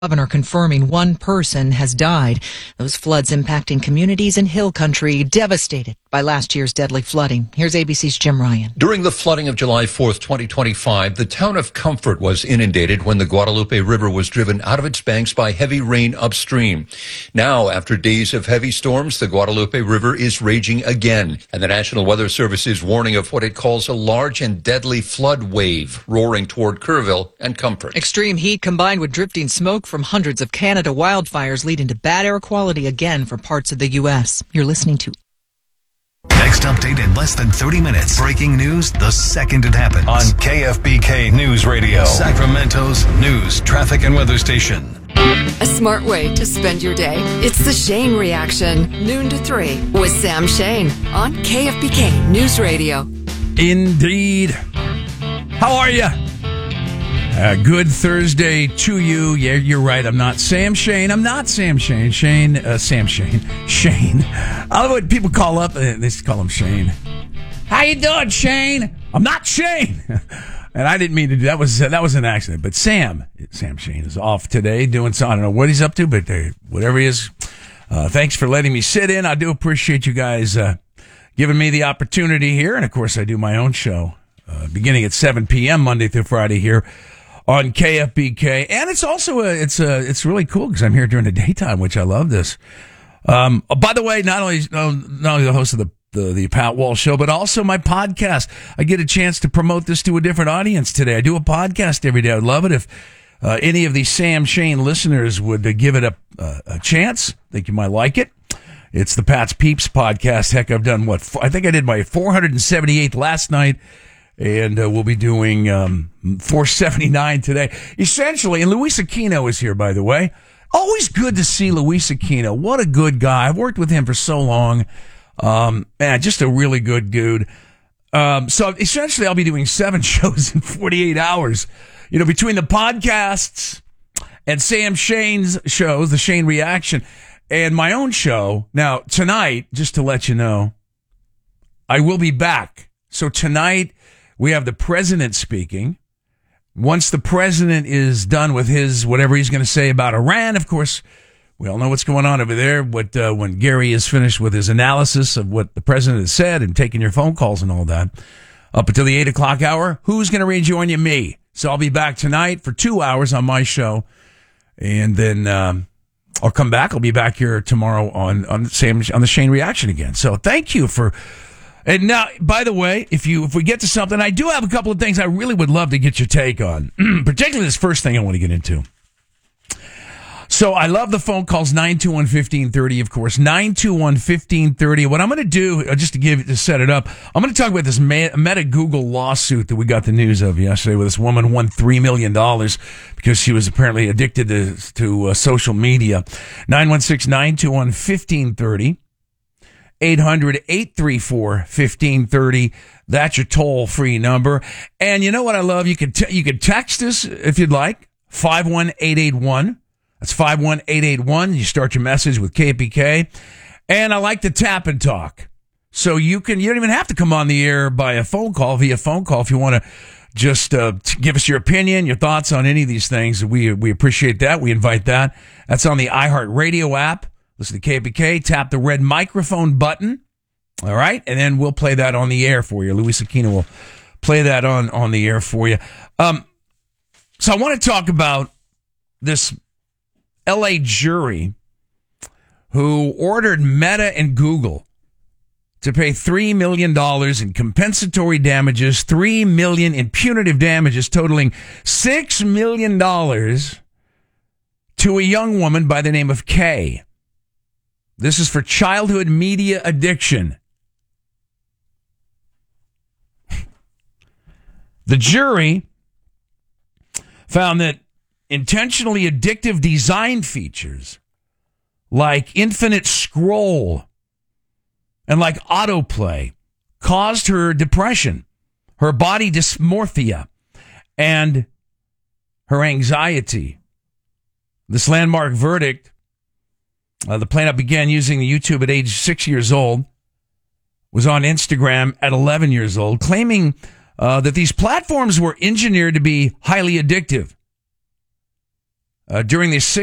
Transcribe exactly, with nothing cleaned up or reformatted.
Governor confirming one person has died. Those floods impacting communities in Hill Country devastated by last year's deadly flooding. Here's A B C's Jim Ryan. During the flooding of July fourth, twenty twenty-five, the town of Comfort was inundated when the Guadalupe River was driven out of its banks by heavy rain upstream. Now, after days of heavy storms, the Guadalupe River is raging again, and the National Weather Service is warning of what it calls a large and deadly flood wave roaring toward Kerrville and Comfort. Extreme heat combined with drifting smoke from hundreds of Canada wildfires leading to bad air quality again for parts of the U S. You're listening to Next update in less than thirty minutes. Breaking news the second it happens. On K F B K News Radio, Sacramento's news, traffic, and weather station. A smart way to spend your day. It's the Shane Reaction, noon to three, with Sam Shane on K F B K News Radio. Indeed. How are you? Uh, good Thursday to you. Yeah, you're right. I'm not Sam Shane. I'm not Sam Shane. Shane, uh, Sam Shane. Shane. I love what people call up. Uh, they just call him Shane. How you doing, Shane? I'm not Shane. And I didn't mean to do that. Was uh, that was an accident. But Sam, Sam Shane is off today doing something. I don't know what he's up to, but uh, whatever he is, uh, thanks for letting me sit in. I do appreciate you guys uh, giving me the opportunity here. And, of course, I do my own show uh, beginning at seven p.m. Monday through Friday here on K F B K, and it's also a, it's a, it's really cool because I'm here during the daytime, which I love this. Um, oh, by the way, not only no, not only the host of the, the the Pat Walsh Show, but also my podcast. I get a chance to promote this to a different audience today. I do a podcast every day. I'd love it if uh, any of these Sam Shane listeners would uh, give it a, uh, a chance. I think you might like it. It's the Pat's Peeps podcast. Heck, I've done what I think I did my four hundred seventy-eighth last night. And uh, we'll be doing um, four seventy-nine today. Essentially, and Luis Aquino is here, by the way. Always good to see Luis Aquino. What a good guy. I've worked with him for so long. Um, man, just a really good dude. Um, so essentially, I'll be doing seven shows in forty-eight hours. You know, between the podcasts and Sam Shane's shows, the Shane Reaction, and my own show. Now, tonight, just to let you know, I will be back. So tonight, we have the president speaking. Once the president is done with his whatever he's going to say about Iran, of course, we all know what's going on over there. But uh, when Gary is finished with his analysis of what the president has said and taking your phone calls and all that, up until the eight o'clock hour, who's going to rejoin you? Me. So I'll be back tonight for two hours on my show, and then um, I'll come back. I'll be back here tomorrow on on Sam on the Shane Reaction again. So thank you for. And now, by the way, if you if we get to something, I do have a couple of things I really would love to get your take on, particularly this first thing I want to get into. So I love the phone calls, nine two one, one five three zero, of course, nine two one, one five three zero. What I'm going to do, just to give to set it up, I'm going to talk about this Meta Google lawsuit that we got the news of yesterday, where this woman won three million dollars because she was apparently addicted to, to uh, social media. nine one six, nine two one, one five three zero. eight hundred, eight three four, one five three zero. That's your toll-free number. And you know what I love? You can te- you can text us if you'd like. five one eight eight one. That's five one eight eight one. You start your message with K P K. And I like to tap and talk. So you can you don't even have to come on the air by a phone call, via phone call, if you want to just uh, give us your opinion, your thoughts on any of these things. We we appreciate that. We invite that. That's on the iHeartRadio app. Listen to K P K, tap the red microphone button, all right? And then we'll play that on the air for you. Luis Aquino will play that on, on the air for you. Um, so I want to talk about this L A jury who ordered Meta and Google to pay three million dollars in compensatory damages, three million dollars in punitive damages, totaling six million dollars to a young woman by the name of Kay. This is for childhood media addiction. The jury found that intentionally addictive design features like infinite scroll and like autoplay caused her depression, her body dysmorphia, and her anxiety. This landmark verdict, Uh, the plaintiff began using the YouTube at age six years old, was on Instagram at eleven years old, claiming uh, that these platforms were engineered to be highly addictive. Uh, during the